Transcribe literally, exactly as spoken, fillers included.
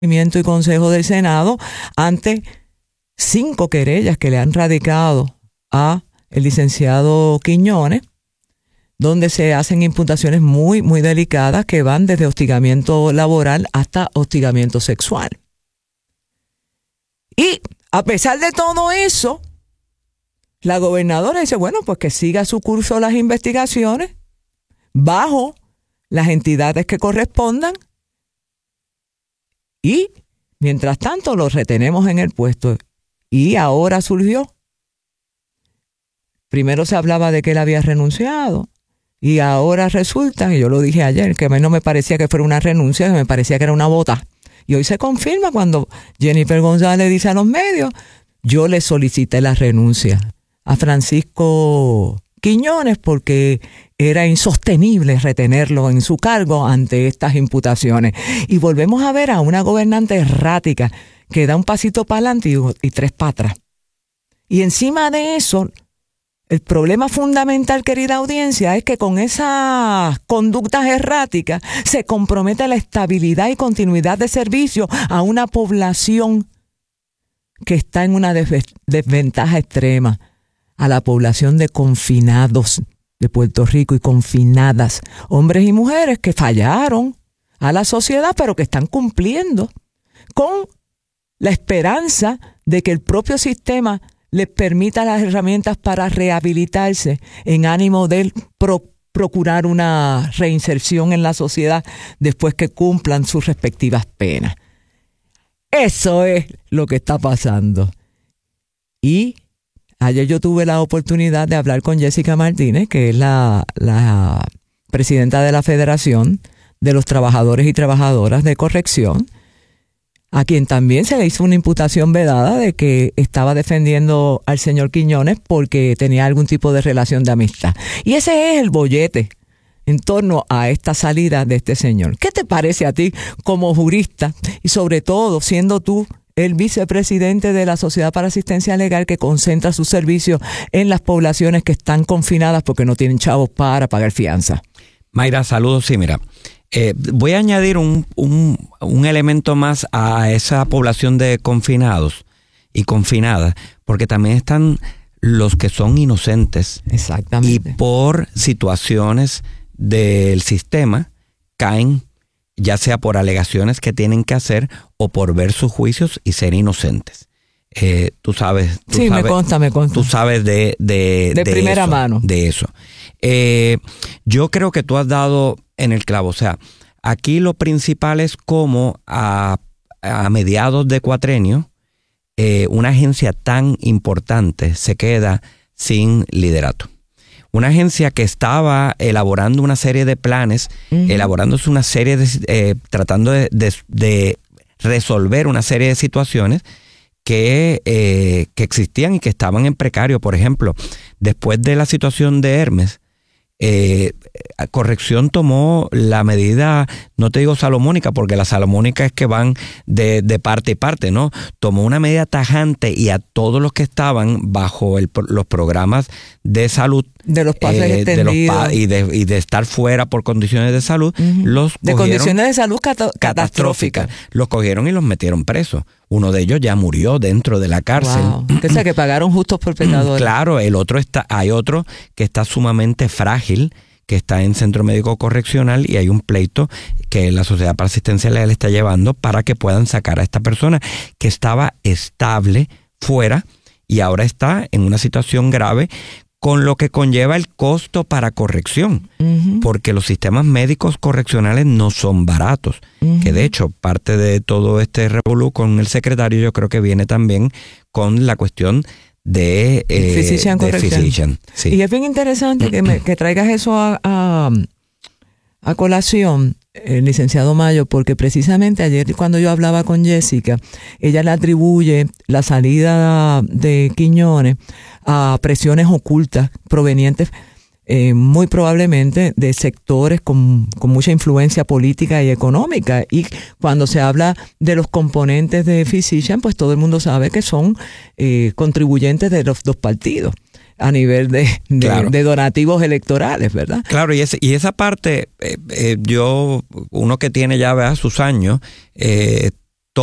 y Consejo del Senado ante cinco querellas que le han radicado a el licenciado Quiñones, donde se hacen imputaciones muy, muy delicadas que van desde hostigamiento laboral hasta hostigamiento sexual. Y a pesar de todo eso, la gobernadora dice, bueno, pues que siga su curso las investigaciones bajo las entidades que correspondan y, mientras tanto, lo retenemos en el puesto. Y ahora surgió. Primero se hablaba de que él había renunciado y ahora resulta, y yo lo dije ayer, que a mí no me parecía que fuera una renuncia, me parecía que era una bota. Y hoy se confirma cuando Jennifer González dice a los medios, yo le solicité la renuncia a Francisco Quiñones porque era insostenible retenerlo en su cargo ante estas imputaciones. Y volvemos a ver a una gobernante errática que da un pasito para adelante y, y tres para atrás. Y encima de eso, el problema fundamental, querida audiencia, es que con esas conductas erráticas se compromete la estabilidad y continuidad de servicio a una población que está en una desventaja extrema, a la población de confinados de Puerto Rico y confinadas, hombres y mujeres que fallaron a la sociedad, pero que están cumpliendo con la esperanza de que el propio sistema les permita las herramientas para rehabilitarse en ánimo de pro, procurar una reinserción en la sociedad después que cumplan sus respectivas penas. Eso es lo que está pasando. Y ayer yo tuve la oportunidad de hablar con Jessica Martínez, que es la, la presidenta de la Federación de los Trabajadores y Trabajadoras de Corrección, a quien también se le hizo una imputación vedada de que estaba defendiendo al señor Quiñones porque tenía algún tipo de relación de amistad. Y ese es el bollete en torno a esta salida de este señor. ¿Qué te parece a ti como jurista y sobre todo siendo tú el vicepresidente de la Sociedad para Asistencia Legal que concentra sus servicios en las poblaciones que están confinadas porque no tienen chavos para pagar fianza? Mayra, saludos. Sí, mira, eh, voy a añadir un, un, un elemento más a esa población de confinados y confinadas, porque también están los que son inocentes. Exactamente. Y por situaciones del sistema caen, ya sea por alegaciones que tienen que hacer o por ver sus juicios y ser inocentes. Eh, tú sabes. Tú sí, sabes, me consta, me consta. Tú sabes de de, de, de primera eso, mano. De eso. Eh, yo creo que tú has dado en el clavo. O sea, aquí lo principal es cómo a, a mediados de cuatrenio eh, una agencia tan importante se queda sin liderato. Una agencia que estaba elaborando una serie de planes, uh-huh. elaborándose una serie de, eh, tratando de, de, de resolver una serie de situaciones que, eh, que existían y que estaban en precario. Por ejemplo, después de la situación de Hermes, eh, Corrección tomó la medida, no te digo salomónica, porque la salomónica es que van de, de parte y parte, ¿no? Tomó una medida tajante y a todos los que estaban bajo el, los programas de salud, de los pases eh, extendidos de los pa- y, de, y de estar fuera por condiciones de salud, uh-huh. los de cogieron, condiciones de salud cat- catastróficas. Los cogieron y los metieron presos. Uno de ellos ya murió dentro de la cárcel. Wow. O sea, que pagaron justos por pecadores. Claro, el otro está, hay otro que está sumamente frágil, que está en Centro Médico Correccional, y hay un pleito que la Sociedad para Asistencia Legal está llevando para que puedan sacar a esta persona que estaba estable fuera y ahora está en una situación grave, con lo que conlleva el costo para corrección, uh-huh. porque los sistemas médicos correccionales no son baratos, uh-huh. que de hecho parte de todo este revolú con el secretario yo creo que viene también con la cuestión de, eh, physician de physician. Sí. Y es bien interesante que, me, que traigas eso a, a, a colación, el licenciado Mayo, porque precisamente ayer cuando yo hablaba con Jessica, ella le atribuye la salida de Quiñones a presiones ocultas provenientes eh, muy probablemente de sectores con, con mucha influencia política y económica. Y cuando se habla de los componentes de Physician, pues todo el mundo sabe que son eh, contribuyentes de los dos partidos a nivel de, de, claro. de donativos electorales, ¿verdad? Claro, y, ese, y esa parte, eh, eh, yo, uno que tiene ya ¿verdad? sus años, eh,